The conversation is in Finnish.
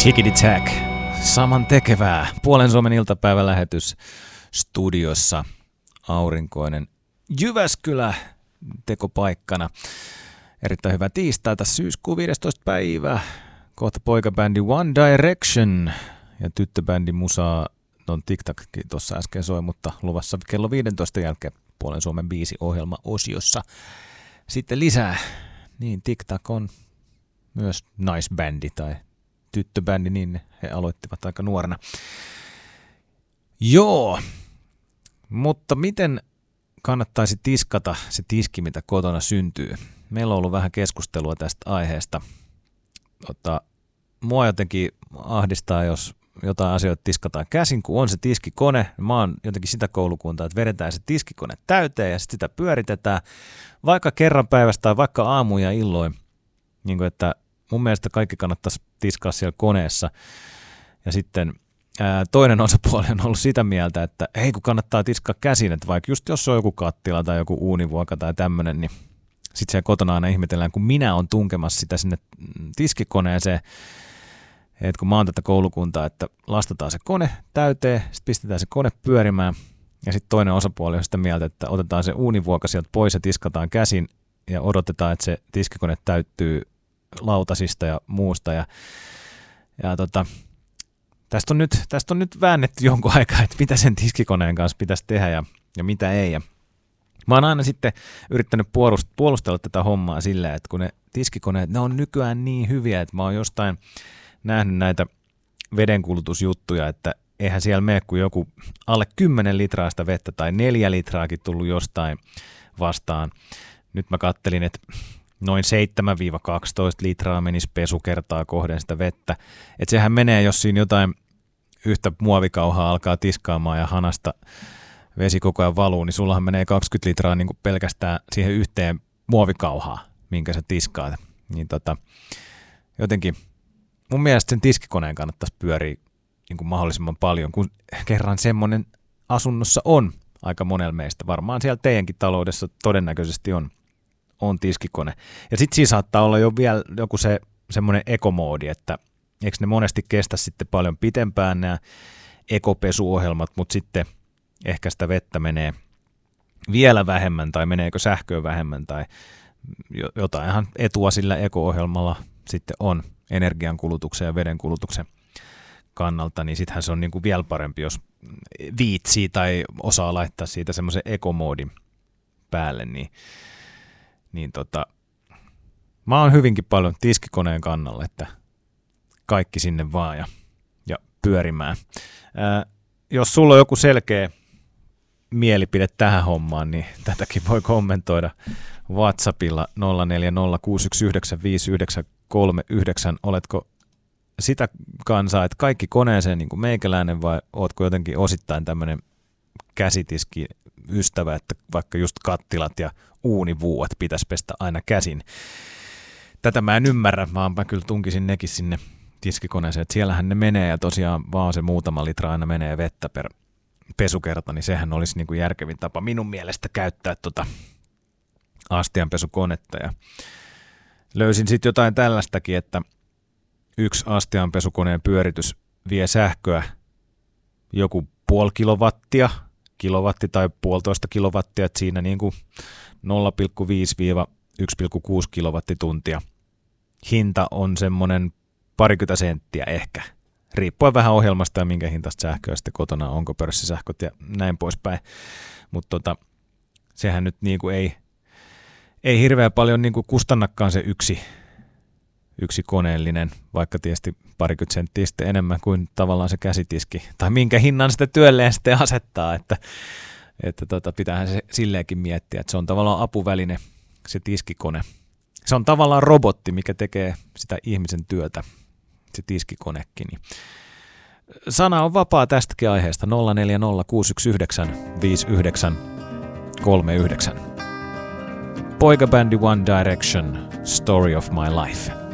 Tickety Tack, saman tekevää. Puolen Suomen iltapäivälähetys studiossa. Aurinkoinen Jyväskylä tekopaikkana. Erittäin hyvää tiistaita, syyskuun 15. päivä. Kohta poikabändi One Direction ja tyttöbändi Musaa. TikTokkin tuossa äsken soi, mutta luvassa kello 15 jälkeen Puolen Suomen biisi-ohjelma-osiossa. Sitten lisää. Niin, TikTok on myös naisbändi tai tyttöbändi, niin he aloittivat aika nuorena. Joo, mutta miten kannattaisi tiskata se tiski, mitä kotona syntyy? Meillä on ollut vähän keskustelua tästä aiheesta. Mua jotenkin ahdistaa, jos jotain asioita tiskataan käsin, kun on se tiskikone. Mä oon jotenkin sitä koulukuntaa, että vedetään se tiskikone täyteen ja sitä pyöritetään vaikka kerran päivästä tai vaikka aamuun ja illoin. Niin kuin, että mun mielestä kaikki kannattaisi tiskaa siellä koneessa. Ja sitten toinen osapuoli on ollut sitä mieltä, että hei, kun kannattaa tiskaa käsin, että vaikka just jos on joku kattila tai joku uunivuoka tai tämmöinen, niin sitten siellä kotona aina ihmetellään, kun minä on tunkemassa sitä sinne tiskikoneeseen, että kun mä oon tätä koulukuntaa, että lastataan se kone täyteen, sitten pistetään se kone pyörimään, ja sitten toinen osapuoli on sitä mieltä, että otetaan se uunivuoka sieltä pois ja tiskataan käsin, ja odotetaan, että se tiskikone täyttyy lautasista ja muusta, ja tästä on nyt väännetty jonkun aikaa, että mitä sen tiskikoneen kanssa pitäisi tehdä ja mitä ei, ja mä oon aina sitten yrittänyt puolustella tätä hommaa silleen, että kun ne tiskikoneet, ne on nykyään niin hyviä, että mä oon jostain nähnyt näitä vedenkulutusjuttuja, että eihän siellä mene kuin joku alle 10 litraa sitä vettä tai 4 litraakin tullut jostain vastaan. Nyt mä kattelin, että noin 7-12 litraa menisi pesukertaa kohden sitä vettä. Että sehän menee, jos siinä jotain yhtä muovikauhaa alkaa tiskaamaan ja hanasta vesi koko ajan valuu, niin sullahan menee 20 litraa niin kuin pelkästään siihen yhteen muovikauhaan, minkä sä tiskaat. Niin jotenkin mun mielestä sen tiskikoneen kannattaisi pyöriä niin kuin mahdollisimman paljon, kun kerran semmoinen asunnossa on aika monella meistä. Varmaan siellä teidänkin taloudessa todennäköisesti on tiskikone. Ja sitten siinä saattaa olla jo vielä joku semmoinen ekomoodi, että eikö ne monesti kestä sitten paljon pitempään nämä ekopesuohjelmat, mutta sitten ehkä sitä vettä menee vielä vähemmän tai meneekö sähköä vähemmän tai jotainhan etua sillä eko-ohjelmalla sitten on energiankulutuksen ja vedenkulutuksen kannalta, niin sittenhän se on niin kuin vielä parempi, jos viitsii tai osaa laittaa siitä semmoisen ekomoodin päälle, niin mä oon hyvinkin paljon tiskikoneen kannalla, että kaikki sinne vaan ja pyörimään. Jos sulla on joku selkeä mielipide tähän hommaan, niin tätäkin voi kommentoida WhatsAppilla 0406195939. Oletko sitä kansaa, että kaikki koneeseen niin kuin meikäläinen, vai ootko jotenkin osittain tämmöinen käsitiski ystävä, että vaikka just kattilat ja uunivuot pitäisi pestä aina käsin. Tätä mä en ymmärrä, vaan mä kyllä tunkisin nekin sinne tiskikoneeseen, että siellähän ne menee ja tosiaan vaan se muutama litra aina menee vettä per pesukerta, niin sehän olisi niin kuin järkevin tapa minun mielestä käyttää astianpesukonetta. Ja löysin sitten jotain tällaistakin, että yksi astianpesukoneen pyöritys vie sähköä joku 0,5 kilowatti tai 1,5 kilowattia, että siinä niin kuin 0,5-1,6 kilowattituntia. Hinta on semmoinen 20 senttiä ehkä, riippuen vähän ohjelmasta ja minkä hintaista sähköä sitten kotona, onko pörssisähköt ja näin poispäin. Mutta sehän nyt niin kuin ei hirveän paljon niin kuin kustannakaan se yksi koneellinen, vaikka tietysti 20 senttiä sitten enemmän kuin tavallaan se käsitiski, tai minkä hinnan sitä työlleen sitten asettaa, että pitäähän se silleenkin miettiä, että se on tavallaan apuväline, se tiskikone. Se on tavallaan robotti, mikä tekee sitä ihmisen työtä, se tiskikonekin. Sana on vapaa tästäkin aiheesta, 0406195939. Poikabändi One Direction, Story of My Life.